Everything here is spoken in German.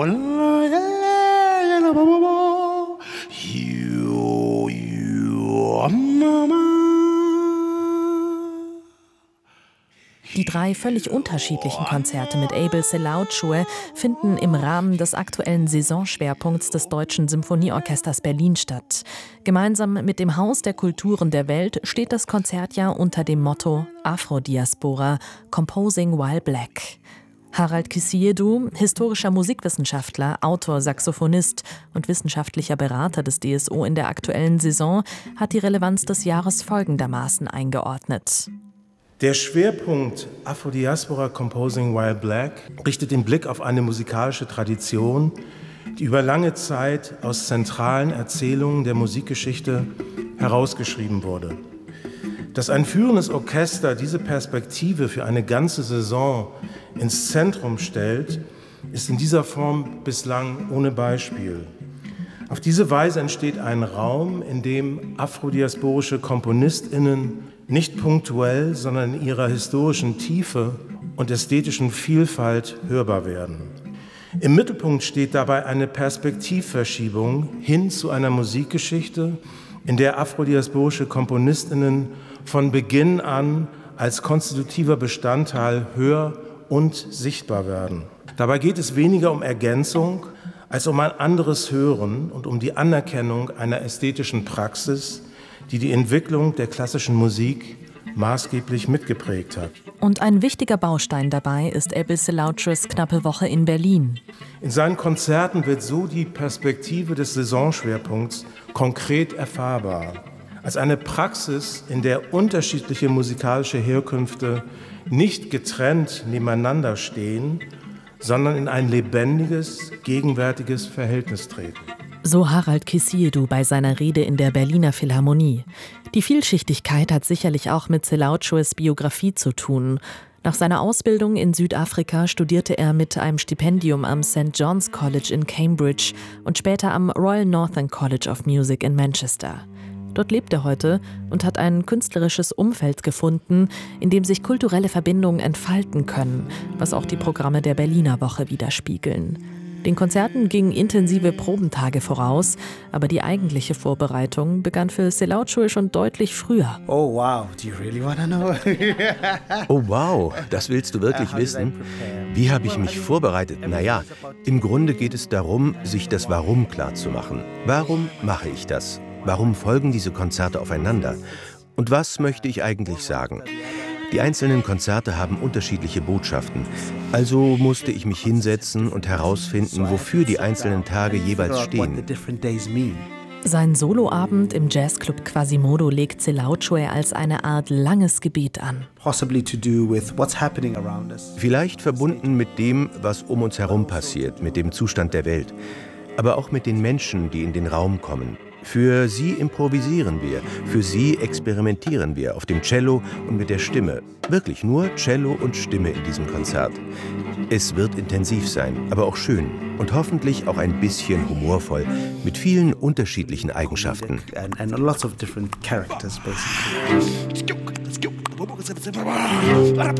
Die 3 völlig unterschiedlichen Konzerte mit Abel Selaotschueh finden im Rahmen des aktuellen Saisonschwerpunkts des Deutschen Symphonieorchesters Berlin statt. Gemeinsam mit dem Haus der Kulturen der Welt steht das Konzertjahr unter dem Motto Afrodiaspora – Composing While Black. Harald Kisiedu, historischer Musikwissenschaftler, Autor, Saxophonist und wissenschaftlicher Berater des DSO in der aktuellen Saison, hat die Relevanz des Jahres folgendermaßen eingeordnet. Der Schwerpunkt Afrodiaspora Composing While Black richtet den Blick auf eine musikalische Tradition, die über lange Zeit aus zentralen Erzählungen der Musikgeschichte herausgeschrieben wurde. Dass ein führendes Orchester diese Perspektive für eine ganze Saison ins Zentrum stellt, ist in dieser Form bislang ohne Beispiel. Auf diese Weise entsteht ein Raum, in dem afrodiasporische KomponistInnen nicht punktuell, sondern in ihrer historischen Tiefe und ästhetischen Vielfalt hörbar werden. Im Mittelpunkt steht dabei eine Perspektivverschiebung hin zu einer Musikgeschichte, in der afrodiasporische KomponistInnen von Beginn an als konstitutiver Bestandteil hör- und sichtbar werden. Dabei geht es weniger um Ergänzung als um ein anderes Hören und um die Anerkennung einer ästhetischen Praxis, die die Entwicklung der klassischen Musik maßgeblich mitgeprägt hat. Und ein wichtiger Baustein dabei ist Abel Selaotschuehs knappe Woche in Berlin. In seinen Konzerten wird so die Perspektive des Saisonschwerpunkts konkret erfahrbar. Als eine Praxis, in der unterschiedliche musikalische Herkünfte nicht getrennt nebeneinander stehen, sondern in ein lebendiges, gegenwärtiges Verhältnis treten. So Harald Kisiedu bei seiner Rede in der Berliner Philharmonie. Die Vielschichtigkeit hat sicherlich auch mit Selaotschuehs Biografie zu tun. Nach seiner Ausbildung in Südafrika studierte er mit einem Stipendium am St. John's College in Cambridge und später am Royal Northern College of Music in Manchester. Dort lebt er heute und hat ein künstlerisches Umfeld gefunden, in dem sich kulturelle Verbindungen entfalten können, was auch die Programme der Berliner Woche widerspiegeln. Den Konzerten gingen intensive Probentage voraus, aber die eigentliche Vorbereitung begann für Selaotschueh schon deutlich früher. Oh wow, do you really want to know? Oh wow, das willst du wirklich wissen? Wie habe ich mich vorbereitet? Naja, im Grunde geht es darum, sich das Warum klarzumachen. Warum mache ich das? Warum folgen diese Konzerte aufeinander? Und was möchte ich eigentlich sagen? Die einzelnen Konzerte haben unterschiedliche Botschaften. Also musste ich mich hinsetzen und herausfinden, wofür die einzelnen Tage jeweils stehen. Sein Soloabend im Jazzclub Quasimodo legt Selaotschueh als eine Art langes Gebet an. Vielleicht verbunden mit dem, was um uns herum passiert, mit dem Zustand der Welt. Aber auch mit den Menschen, die in den Raum kommen. Für sie improvisieren wir, für sie experimentieren wir auf dem Cello und mit der Stimme. Wirklich nur Cello und Stimme in diesem Konzert. Es wird intensiv sein, aber auch schön und hoffentlich auch ein bisschen humorvoll, mit vielen unterschiedlichen Eigenschaften. And a lot of different characters, basically.